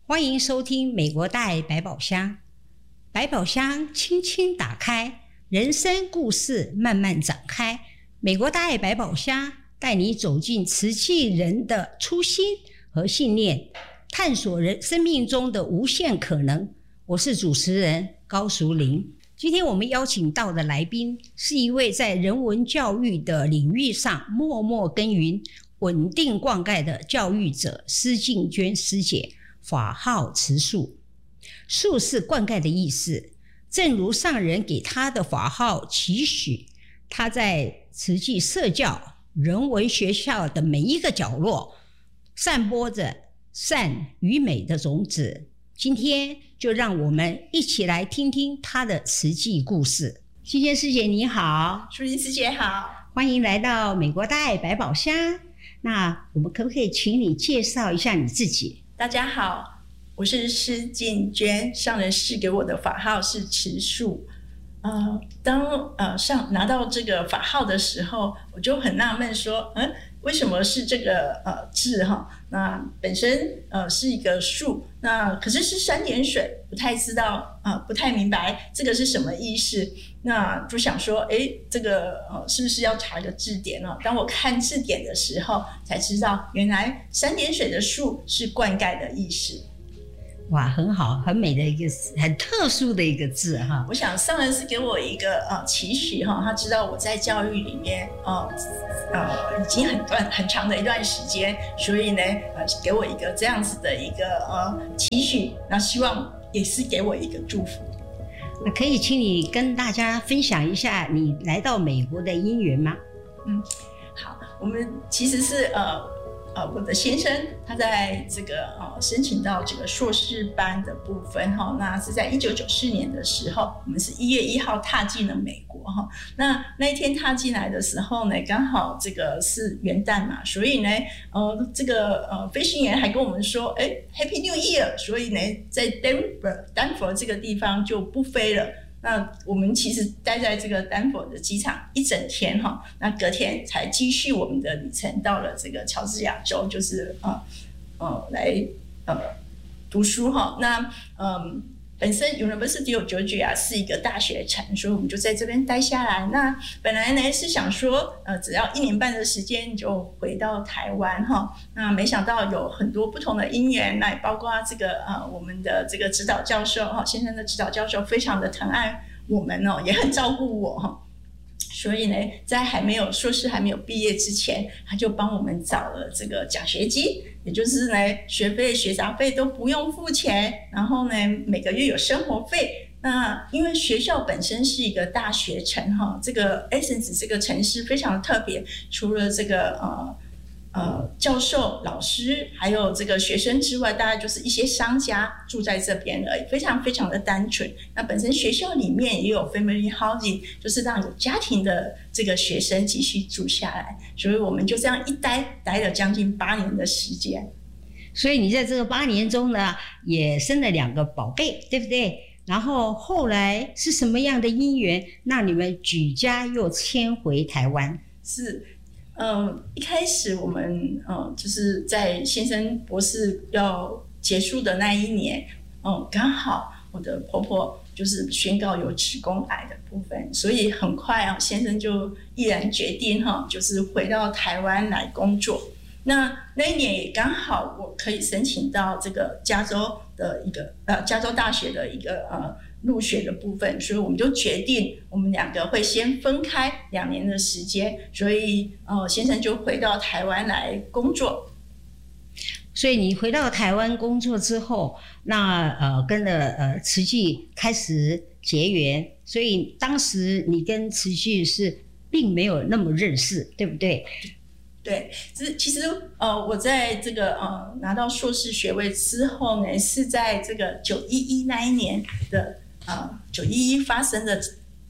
欢迎收听美国大爱百宝箱。百宝箱轻轻打开，人生故事慢慢展开。美国大爱百宝箱带你走进慈济人的初心和信念，探索人生命中的无限可能。我是主持人高淑玲。今天我们邀请到的来宾是一位在人文教育的领域上默默耕耘、稳定灌溉的教育者施静娟师姐。法号慈树，树是灌溉的意思，正如上人给他的法号期许，他在慈济社教人文学校的每一个角落散播着善与美的种子。今天就让我们一起来听听他的慈济故事。静娟师姐你好。 淑玲师姐好， 欢迎来到美国大爱百宝箱。那我们可不可以请你介绍一下你自己？ 大家好，我是施静娟，上人赐给我的法号是慈树。当拿到这个法号的时候，我就很纳闷说，为什么是这个字哈？那本身是一个树，那可是3点水，不太知道不太明白这个是什么意思。那就想说，这个是不是要查一个字典呢？当我看字典的时候，才知道原来3点水的树是灌溉的意思。 哇，很好，很美的一个很特殊的一个字哈。 我想上人是给我一个期许哈，他知道我在教育里面已经很长的一段时间，所以呢给我一个这样子的一个期许，那希望也是给我一个祝福。 那可以请你跟大家分享一下你来到美国的因缘吗？ 好，我们其实是我的先生他在这个申请到这个硕士班的部分哈，那是在1994年的时候，我们是1月1号踏进了美国哈。那一天踏进来的时候呢，刚好这个是元旦嘛，所以呢这个飞行员还跟我们说Happy New Year， 所以呢在丹佛这个地方就不飞了。那我们其实待在这个丹佛的机场一整天哈，那隔天才继续我们的旅程到了这个乔治亚州，就是来读书哈。那本身 University of Georgia 是一个大学城，所以我们就在这边待下来。那本来呢是想说只要1年半的时间就回到台湾哈，那没想到有很多不同的因缘，那也包括这个我们的这个指导教授哈，先生的指导教授非常的疼爱我们也很照顾我哈。所以呢，在硕士还没有毕业之前，他就帮我们找了这个奖学金，也就是呢，学费、学杂费都不用付钱，然后呢，每个月有生活费。那因为学校本身是一个大学城哈，这个 Essence 这个城市非常的特别，除了这个教授、老师还有这个学生之外，大概就是一些商家住在这边而已，非常非常的单纯。那本身学校里面也有 family housing， 就是让有家庭的这个学生继续住下来，所以我们就这样一待了将近8年的时间。 所以你在这个8年中呢，也生了2个宝贝，对不对？然后后来是什么样的因缘，让你们举家又迁回台湾？ 是。一开始我们就是在先生博士要结束的那一年，刚好我的婆婆就是宣告有子宫癌的部分，所以很快先生就毅然决定就是回到台湾来工作。那一年也刚好我可以申请到这个加州的一个加州大学的一个入学的部分，所以我们就决定我们2个会先分开2年的时间，所以先生就回到台湾来工作。 所以你回到台湾工作之后，那跟了慈济开始结缘，所以当时你跟慈济是并没有那么认识，对不对？ 对，其实我在这个拿到硕士学位之后呢，是在这个911那一年的911发生的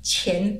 前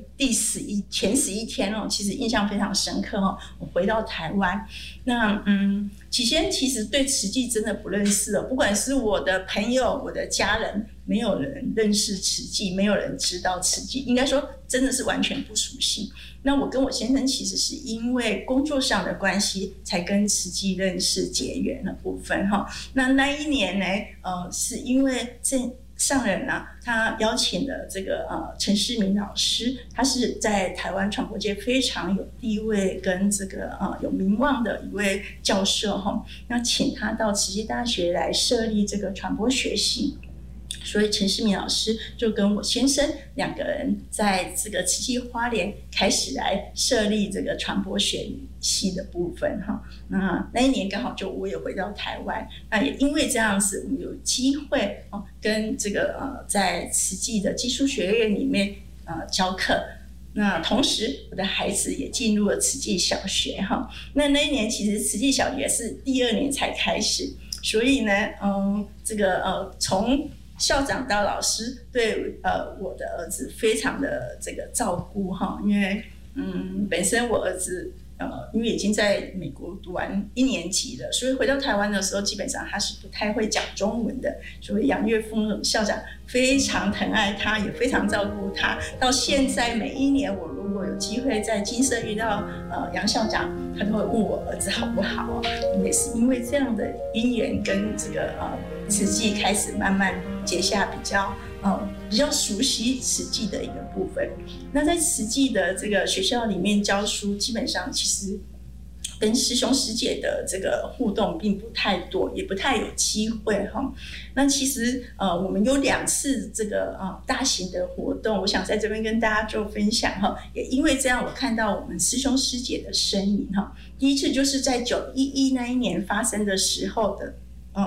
11天哦，其实印象非常深刻哦。我回到台湾，那起先其实对慈济真的不认识哦，不管是我的朋友、我的家人，没有人认识慈济，没有人知道慈济，应该说真的是完全不熟悉。那我跟我先生其实是因为工作上的关系，才跟慈济认识结缘的部分哈。那一年呢，是因为上人啊，他邀请了这个陈世明老师，他是在台湾传播界非常有地位跟这个有名望的一位教授哈，那请他到慈济大学来设立这个传播学系。所以陈世明老师就跟我先生2个人在这个慈济花莲开始来设立这个传播学系的部分哈。那一年刚好就我也回到台湾，那也因为这样子，我们有机会跟这个在慈济的技术学院里面教课。那同时我的孩子也进入了慈济小学哈。那一年其实慈济小学是第2年才开始，所以呢，这个从校长到老师对我的儿子非常的这个照顾哈，因为本身我儿子因为已经在美国读完1年级了，所以回到台湾的时候，基本上他是不太会讲中文的，所以杨岳峰校长非常疼爱他，也非常照顾他。到现在每一年，我如果有机会在金色遇到杨校长，他都会问我儿子好不好。也是因为这样的因缘，跟这个慈济开始慢慢结下比较熟悉慈济的一个部分。那在慈济的这个学校里面教书，基本上其实跟师兄师姐的这个互动并不太多，也不太有机会哈。那其实我们有2次这个大型的活动，我想在这边跟大家做分享哈。也因为这样，我看到我们师兄师姐的身影哈。第一次就是在911那一年发生的时候的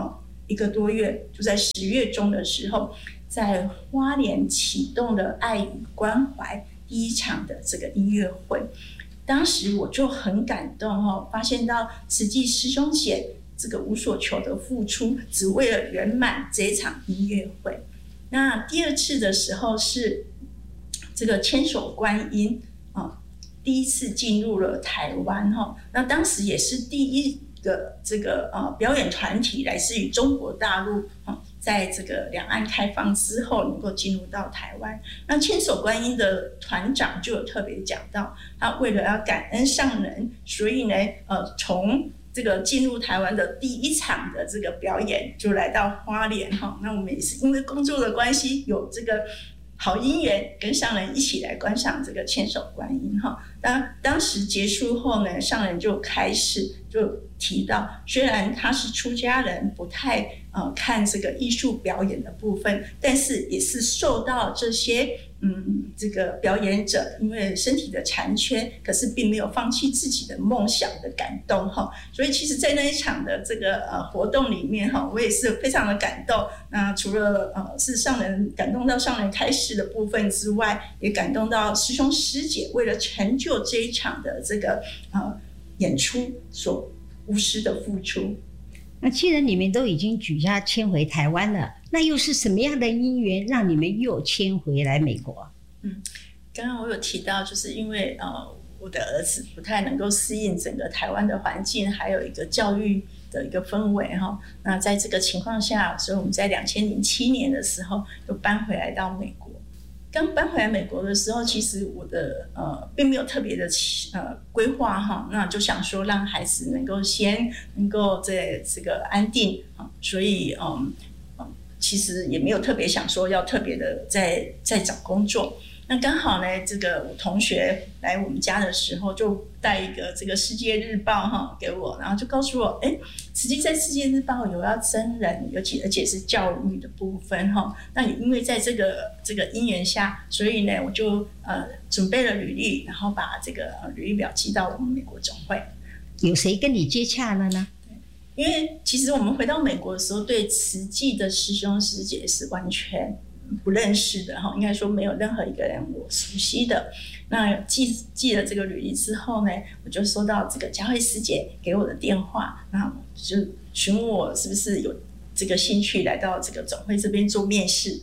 1个多月，就在10月中的时候，在花莲启动了爱与关怀第1场的这个音乐会。当时我就很感动发现到慈济师兄姐这个无所求的付出，只为了圆满这一场音乐会。那第2次的时候是这个千手观音第1次进入了台湾那当时也是第1个这个表演团体来自于中国大陆在这个两岸开放之后能够进入到台湾。那千手观音的团长就有特别讲到，他为了要感恩上人，所以呢从这个进入台湾的第1场的这个表演就来到花莲那我们也是因为工作的关系，有这个好姻缘，跟上人一起来观赏这个千手观音当时结束后呢，上人就开始就提到，虽然他是出家人，不太看这个艺术表演的部分，但是也是受到这些这个表演者因为身体的残缺，可是并没有放弃自己的梦想的感动所以其实在那一场的这个活动里面我也是非常的感动。那除了是上人感动到上人开示的部分之外，也感动到师兄师姐为了成就这一场的这个演出所无私的付出。 那既然你们都已经举家迁回台湾了，那又是什么样的因缘让你们又迁回来美国？ 刚刚我有提到，就是因为我的儿子不太能够适应整个台湾的环境，还有一个教育的一个氛围那在这个情况下，所以我们在2007年的时候又搬回来到美国。刚搬回来美国的时候，其实我的并没有特别的规划那就想说让孩子能够在这个安定所以其实也没有特别想说要特别的再找工作。那刚好呢，这个我同学来我们家的时候，就带一个这个世界日报给我，然后就告诉我，实际在世界日报有要征人，而且是教育的部分那也因为在这个因缘下，所以呢，我就准备了履历，然后把这个履历表寄到我们美国总会。 有谁跟你接洽了呢？ 因为其实我们回到美国的时候，对慈济的师兄师姐是完全不认识的应该说没有任何一个人我熟悉的。那寄了这个履历之后呢，我就收到这个佳慧师姐给我的电话，那就询问我是不是有这个兴趣来到这个总会这边做面试。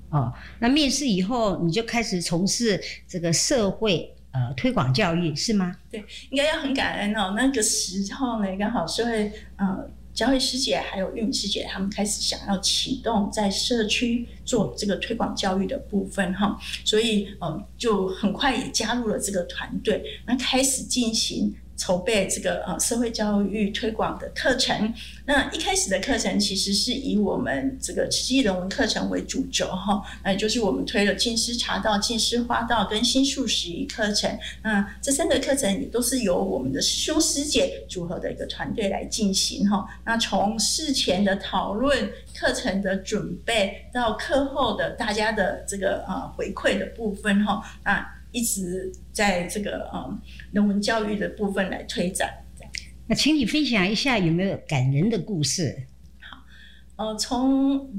哦，那面试以后你就开始从事这个社会推广教育是吗？ 对，应该要很感恩哦。那个时候呢，刚好社会教育师姐还有玉米师姐，他们开始想要启动在社区做这个推广教育的部分哈，所以就很快也加入了这个团队，那开始进行筹备这个社会教育推广的课程。那一开始的课程其实是以我们这个慈济人文课程为主轴哈，就是我们推了净师茶道、净师花道跟新素食仪课程。那这3个课程也都是由我们的师兄师姐组合的一个团队来进行哈。那从事前的讨论、课程的准备到课后的大家的这个回馈的部分哈，那一直在这个人文教育的部分来推展。 那请你分享一下有没有感人的故事？ 好，从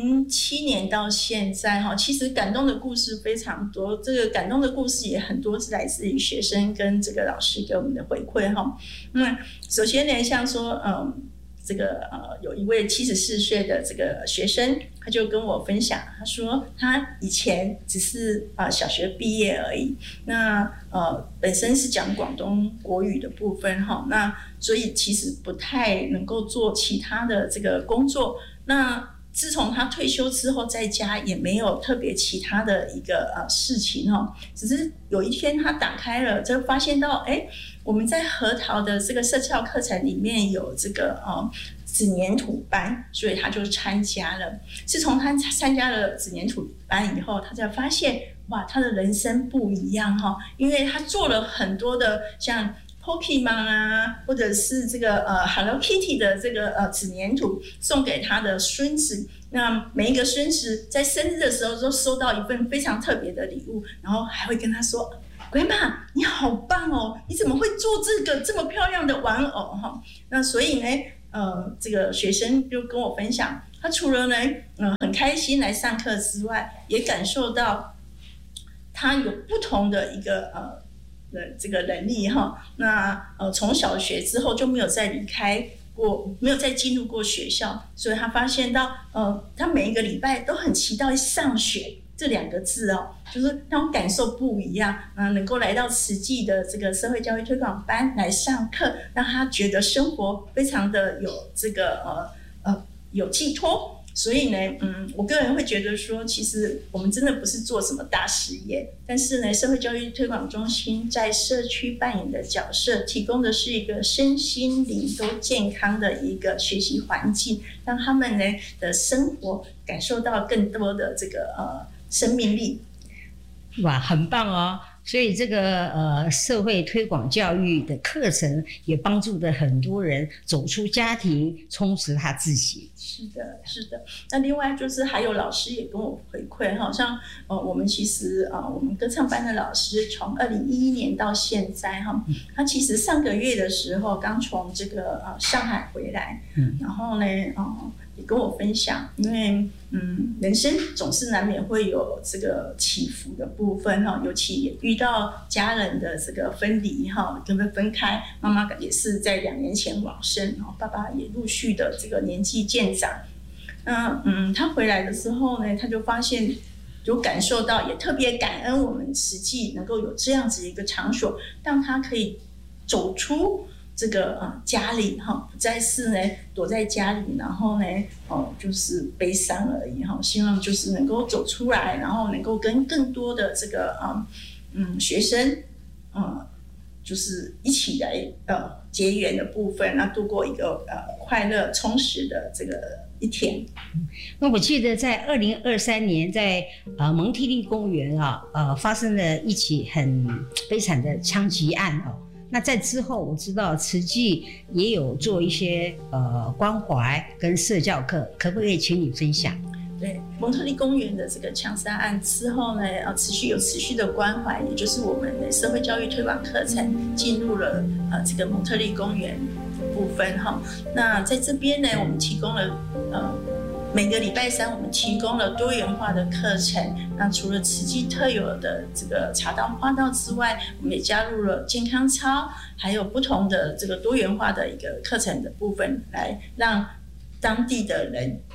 07年到现在哈，其实感动的故事非常多。这个感动的故事也很多是来自于学生跟这个老师给我们的回馈哈。首先呢，像说这个有一位74岁的这个学生，他就跟我分享，他说他以前只是小学毕业而已，那本身是讲广东国语的部分哈，那所以其实不太能够做其他的这个工作。那自从他退休之后，在家也没有特别其他的一个事情哈，只是有一天他打开了，就发现到我们在核桃的这个社教课程里面有这个纸黏土班，所以他就参加了。自从他参加了纸黏土班以后，他才发现哇，他的人生不一样哈，因为他做了很多的像Pokemon 啊，或者是这个Hello Kitty 的这个纸黏土送给他的孙子。那每一个孙子在生日的时候都收到一份非常特别的礼物，然后还会跟他说：“Grandma，你好棒哦！你怎么会做这个这么漂亮的玩偶？”哈，那所以呢，这个学生就跟我分享，他除了呢，很开心来上课之外，也感受到他有不同的一个这个能力哈。那从小学之后就没有再离开过，没有再进入过学校，所以他发现到他每一个礼拜都很期待上学这2个字哦，就是那种感受不一样。能够来到慈济的这个社会教育推广班来上课，让他觉得生活非常的有这个有寄托。所以呢，我个人会觉得说，其实我们真的不是做什么大事业，但是呢，社会教育推广中心在社区扮演的角色，提供的是一个身心灵都健康的一个学习环境，让他们呢的生活感受到更多的这个生命力。 哇，很棒哦！所以这个社会推广教育的课程也帮助了很多人走出家庭，充实他自己。 是的，是的。那另外就是还有老师也跟我回馈，好像我们其实我们歌唱班的老师从2011年到现在哈，他其实上个月的时候刚从这个上海回来，然后呢也跟我分享，因为人生总是难免会有这个起伏的部分哈，尤其也遇到家人的这个分离哈，跟分开，妈妈也是在2年前往生，然后爸爸也陆续的这个年纪渐长。那他回来的时候呢，他就发现有感受到，也特别感恩我们慈济能够有这样子一个场所，让他可以走出这个家里哈，不再是呢躲在家里，然后呢就是悲伤而已哈。希望就是能够走出来，然后能够跟更多的这个学生就是一起来结缘的部分，那度过一个快乐充实的这个一天。 那我记得在2023年，在蒙特利公园发生了一起很悲惨的枪击案哦。那在之后，我知道慈济也有做一些关怀跟社教课，可不可以请你分享？ 对，蒙特利公园的这个枪杀案之后呢，持续的关怀，也就是我们的社会教育推广课程进入了这个蒙特利公园的部分哈。那在这边呢，我们提供了每个礼拜3我们提供了多元化的课程。那除了慈济特有的这个茶道花道之外，我们也加入了健康操，还有不同的这个多元化的一个课程的部分，来让当地的人有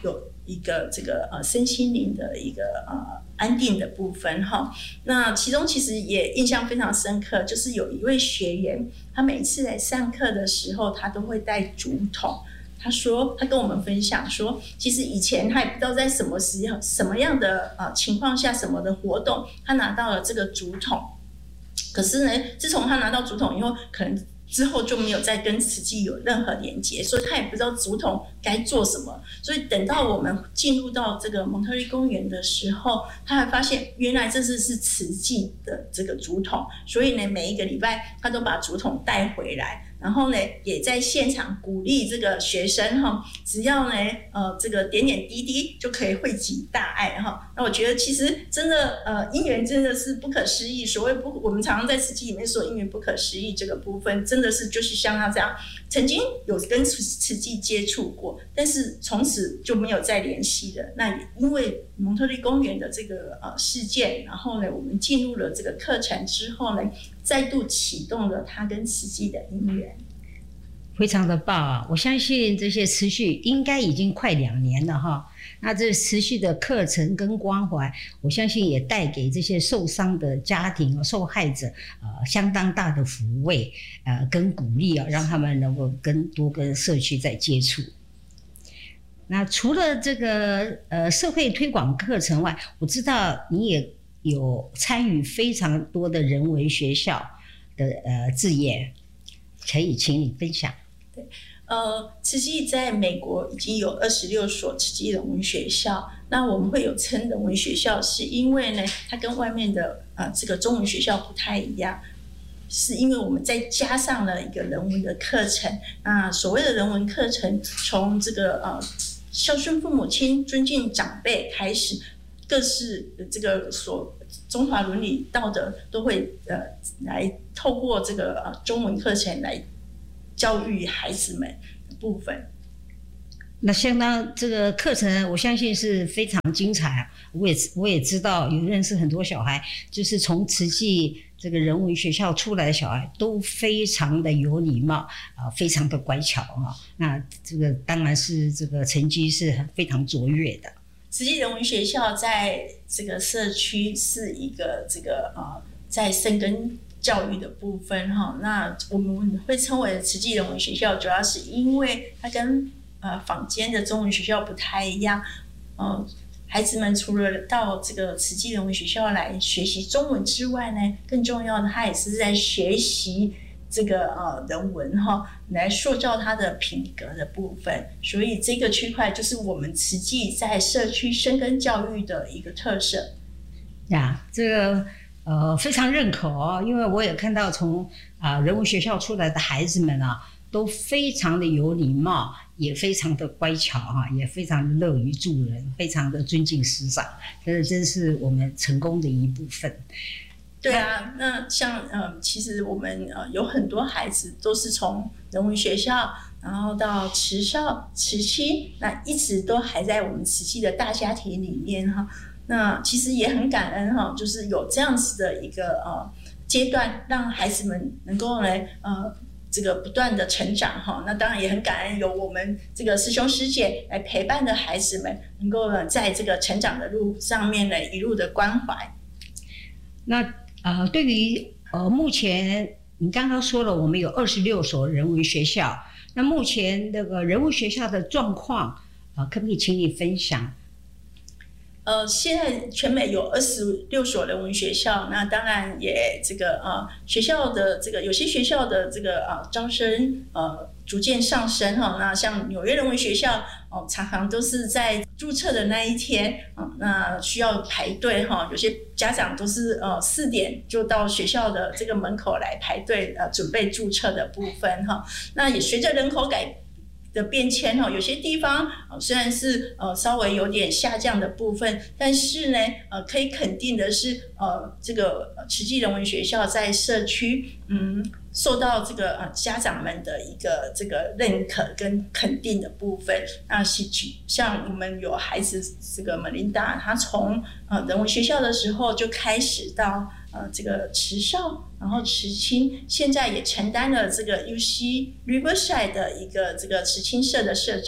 一个这个身心灵的一个安定的部分哈。那其中其实也印象非常深刻，就是有一位学员，他每次来上课的时候，他都会带竹筒。他说，他跟我们分享说，其实以前他也不知道在什么时候、什么样的情况下、什么的活动，他拿到了这个竹筒。可是呢，自从他拿到竹筒以后，可能之后就没有再跟慈济有任何连结，所以他也不知道竹筒该做什么。所以等到我们进入到这个蒙特利公园的时候，他还发现原来这是慈济的这个竹筒，所以呢，每一个礼拜他都把竹筒带回来。然后呢，也在现场鼓励这个学生哈，只要呢这个点点滴滴就可以汇集大爱哈。那我觉得其实真的因缘真的是不可思议。所谓我们常常在慈济里面说因缘不可思议这个部分，真的是就是像他这样，曾经有跟慈济接触过，但是从此就没有再联系了。那也因为蒙特利公园的这个事件，然后呢，我们进入了这个课程之后呢，再度启动了他跟慈济的因缘。 非常的棒啊！我相信这些持续应该已经快2年了哈。那这持续的课程跟关怀，我相信也带给这些受伤的家庭、受害者相当大的抚慰跟鼓励啊，让他们能够多跟社区在接触。那除了这个社会推广课程外，我知道你也有参与非常多的人文学校的志业，可以请你分享。 对，慈济在美国已经有26所慈济人文学校。那我们会有称人文学校，是因为呢，它跟外面的这个中文学校不太一样，是因为我们再加上了一个人文的课程。那所谓的人文课程，从这个孝顺父母亲、尊敬长辈开始，各式这个中华伦理道德都会来透过这个中文课程来教育孩子们的部分。 那相当这个课程，我相信是非常精彩啊！我也知道，有认识很多小孩，就是从慈济这个人文学校出来的小孩，都非常的有礼貌非常的乖巧啊。那这个当然是这个成绩是非常卓越的。 慈济人文学校在这个社区是一个这个在深耕教育的部分哈。那我们会称为慈济人文学校，主要是因为它跟坊间的中文学校不太一样。孩子们除了到这个慈济人文学校来学习中文之外呢，更重要的，他也是在学习这个人文哈，来塑造他的品格的部分。所以这个区块就是我们慈济在社区深耕教育的一个特色。 呀，这个非常认可哦，因为我也看到从人文学校出来的孩子们啊，都非常的有礼貌，也非常的乖巧也非常的乐于助人，非常的尊敬师长，这真是我们成功的一部分。 对啊，那像其实我们有很多孩子都是从人文学校，然后到慈少、慈青，那一直都还在我们慈济的大家庭里面哈。那其实也很感恩哈，就是有这样子的一个阶段，让孩子们能够来这个不断的成长哈。那当然也很感恩有我们这个师兄师姐来陪伴的孩子们，能够在这个成长的路上面呢一路的关怀。 那对于目前你刚刚说了，我们有26所人文学校，那目前那个人文学校的状况可不可以请你分享？ 现在全美有26所人文学校，那当然也这个学校的这个有些学校的这个招生逐渐上升哈。那像纽约人文学校常常都是在注册的那一天那需要排队哈，有些家长都是4点就到学校的这个门口来排队准备注册的部分哈。那也随着人口的变迁有些地方虽然是稍微有点下降的部分，但是呢可以肯定的是这个慈济人文学校在社区受到这个家长们的一个这个认可跟肯定的部分。那像我们有孩子这个 Melinda， 她从人文学校的时候就开始到这个慈少，然后慈青，现在也承担了这个 UC Riverside 的一个这个慈青社的社长。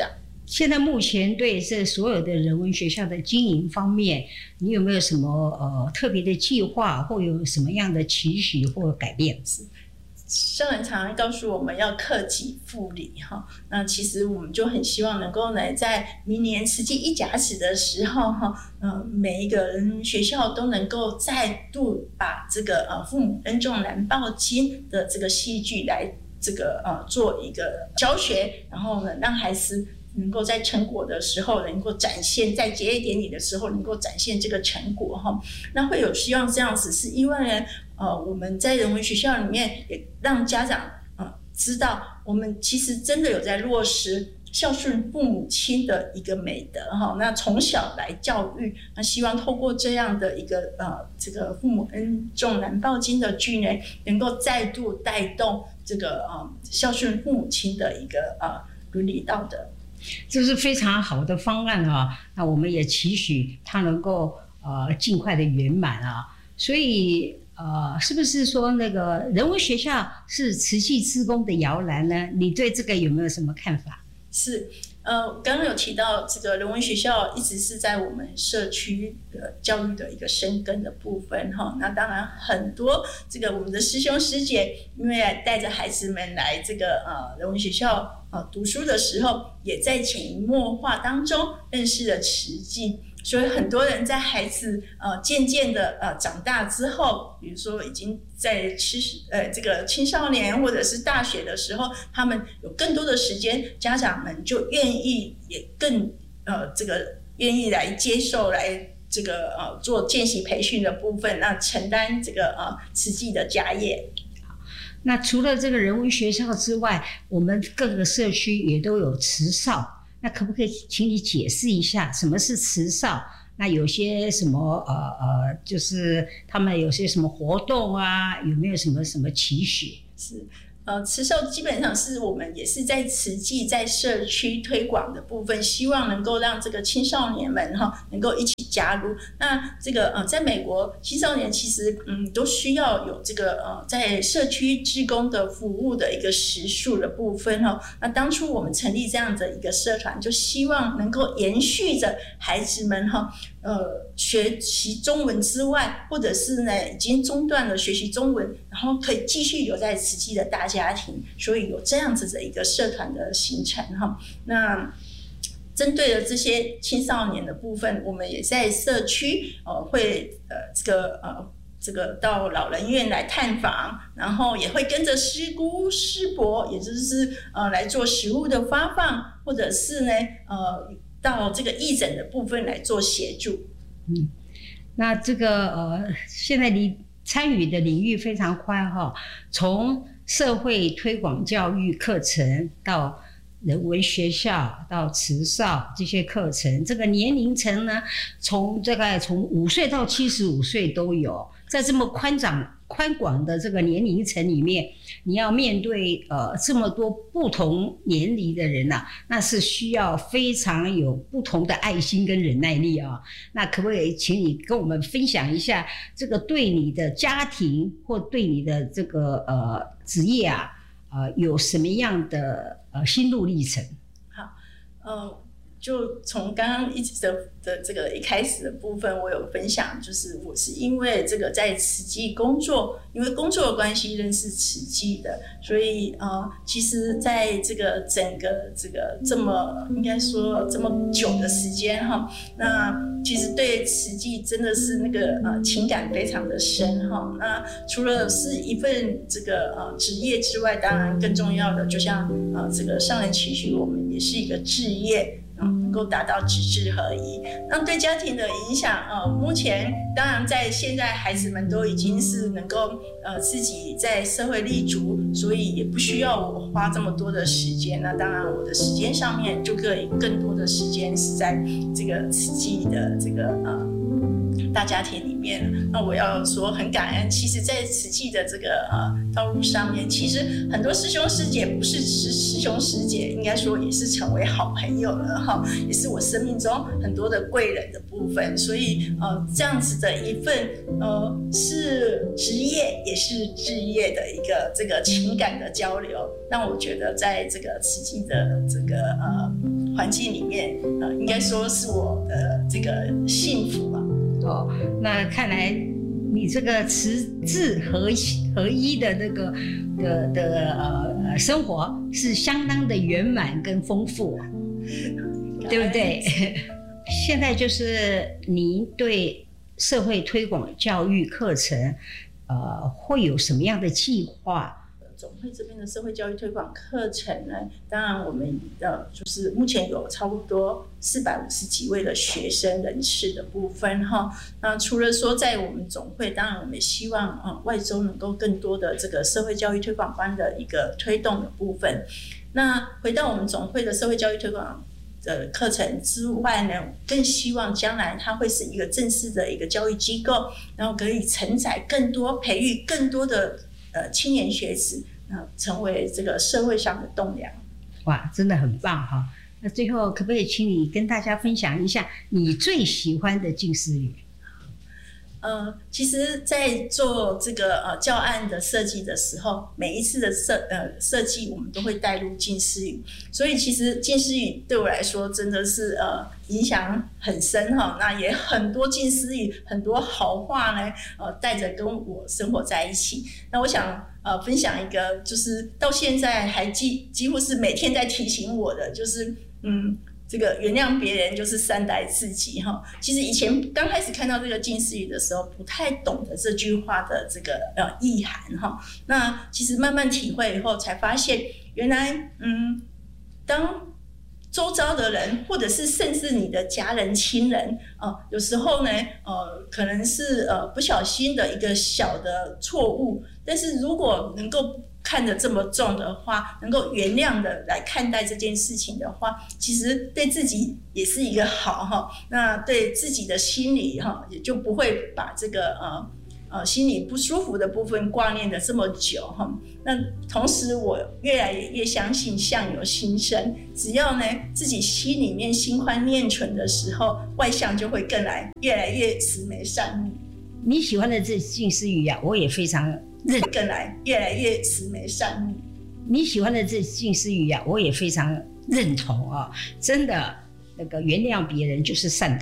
现在目前对这所有的人文学校的经营方面，你有没有什么特别的计划，或有什么样的期许或改变？ 上人常常告诉我们要克己复礼哈，那其实我们就很希望能够呢，在明年慈济一甲子的时候哈，每一个人学校都能够再度把这个父母恩重难报经的这个戏剧来这个做一个教学，然后呢让孩子能够在成果的时候能够展现，在结业典礼的时候能够展现这个成果哈。那会有希望这样子，是因为呢我们在人文学校里面也让家长知道，我们其实真的有在落实孝顺父母亲的一个美德哈。那从小来教育，那希望透过这样的一个这个父母恩重难报经的剧呢，能够再度带动这个孝顺父母亲的一个伦理道德。 这是非常好的方案啊！那我们也期许它能够尽快的圆满啊。所以是不是说那个人文学校是慈济志工的摇篮呢？你对这个有没有什么看法？ 是，刚刚有提到这个人文学校一直是在我们社区的教育的一个深耕的部分哈。那当然很多这个我们的师兄师姐，因为带着孩子们来这个人文学校读书的时候，也在潜移默化当中认识了慈济。所以很多人在孩子渐渐的长大之后，比如说已经在这个青少年或者是大学的时候，他们有更多的时间，家长们就愿意也更这个愿意来接受来这个做见习培训的部分，那承担这个慈济的家业。 那除了这个人文学校之外，我们各个社区也都有慈少。那可不可以请你解释一下什么是慈少？那有些什么就是他们有些什么活动啊？有没有什么期许？ 是。慈少基本上是我们也是在慈济在社区推广的部分，希望能够让这个青少年们能够一起加入。那这个在美国青少年其实都需要有这个在社区志工的服务的一个时数的部分哈。那当初我们成立这样的一个社团，就希望能够延续着孩子们学习中文之外，或者是呢已经中断了学习中文，然后可以继续留在慈济的大家庭，所以有这样子的一个社团的形成哈。那针对了这些青少年的部分，我们也在社区会这个到老人院来探访，然后也会跟着师姑师伯，也就是来做食物的发放，或者是呢到这个义诊的部分来做协助。 那这个现在你参与的领域非常宽哈，从社会推广教育课程到人文学校到慈少这些课程，这个年龄层呢，大概从5岁到75岁都有，在这么宽广的这个年龄层里面，你要面对这么多不同年龄的人啊，那是需要非常有不同的爱心跟忍耐力啊。那可不可以请你跟我们分享一下，这个对你的家庭或对你的这个职业啊，有什么样的心路历程？ 好，就从刚刚一直的这个一开始的部分，我有分享，就是我是因为这个在慈济工作，因为工作的关系认识慈济的，所以其实在这个整个这个应该说这么久的时间哈，那其实对慈济真的是那个情感非常的深哈。那除了是一份这个职业之外，当然更重要的，就像这个上人期许我们也是一个志业。能够达到直至合一。那对家庭的影响，目前当然在现在孩子们都已经是能够自己在社会立足，所以也不需要我花这么多的时间。那当然我的时间上面就可以更多的时间是在这个慈济的这个大家庭里面。那我要说很感恩，其实在慈济的这个道路上面，其实很多师兄师姐不是师兄师姐，应该说也是成为好朋友了哈，也是我生命中很多的贵人的部分。所以这样子的一份是职业也是志业的一个这个情感的交流，让我觉得在这个慈济的这个环境里面，应该说是我的这个幸福啊。 哦，那看来你这个持智合一的那个生活是相当的圆满跟丰富啊，对不对？现在就是您对社会推广教育课程，会有什么样的计划？ 总会这边的社会教育推广课程呢，当然我们就是目前有差不多450几位的学生人士的部分哈。那除了说在我们总会，当然我们也希望外州能够更多的这个社会教育推广班的一个推动的部分。那回到我们总会的社会教育推广的课程之外呢，更希望将来它会是一个正式的一个教育机构，然后可以承载更多、培育更多的青年学子，成为这个社会上的栋梁。 哇，真的很棒哈！那最后可不可以请你跟大家分享一下你最喜欢的近似语？ 其实在做这个教案的设计的时候，每一次的设计我们都会带入近似语，所以其实近似语对我来说真的是影响很深哈。那也很多近似语，很多好话呢，带着跟我生活在一起。那我想分享一个，就是到现在还几乎是每天在提醒我的，就是这个原谅别人就是善待自己哈。其实以前刚开始看到这个近似语的时候，不太懂得这句话的这个意涵哈。那其实慢慢体会以后，才发现原来当周遭的人，或者是甚至你的家人、亲人，有时候呢，可能是不小心的一个小的错误，但是如果能够看得这么重的话，能够原谅的来看待这件事情的话，其实对自己也是一个好哈。那对自己的心理哈，也就不会把这个心里不舒服的部分挂念的这么久哈。那同时我越来越相信相由心生，只要呢自己心里面心宽念纯的时候，外向就会越来越慈眉善目。 你喜欢的这近似语啊，我也非常越来越慈眉善目。 你喜欢的这近似语啊，我也非常认同啊，真的那个原谅别人就是善待。